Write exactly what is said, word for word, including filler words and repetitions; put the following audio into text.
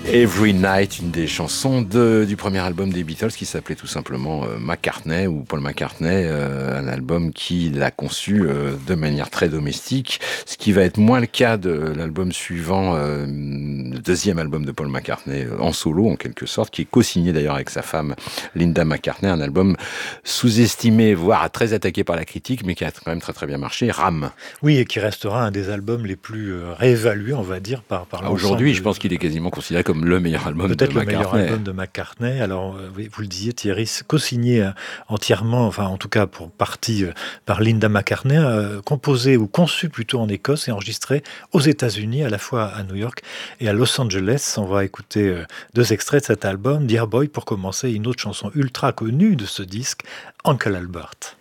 Every Night, une des chansons de, du premier album des Beatles qui s'appelait tout simplement euh, McCartney ou Paul McCartney, euh, un album qu'il a conçu euh, de manière très domestique, ce qui va être moins le cas de l'album suivant, euh, le deuxième album de Paul McCartney euh, en solo en quelque sorte, qui est co-signé d'ailleurs avec sa femme Linda McCartney, un album sous-estimé, voire très attaqué par la critique, mais qui a quand même très très bien marché, Ram. Oui, et qui restera un des albums les plus euh, réévalués, on va dire, par, par l'ensemble. Aujourd'hui, de... je pense qu'il est quasiment considéré comme le meilleur album de Peut-être le McCartney. meilleur album de McCartney. Alors, euh, oui, vous le disiez, Thierry, co-signé euh, entièrement, enfin en tout cas pour partie euh, par Linda McCartney, euh, composé ou conçu plutôt en Écosse et enregistré aux États-Unis, à la fois à New York et à Los Angeles. On va écouter euh, deux extraits de cet album. Dear Boy, pour commencer, une autre chanson ultra connue de ce disque, Uncle Albert.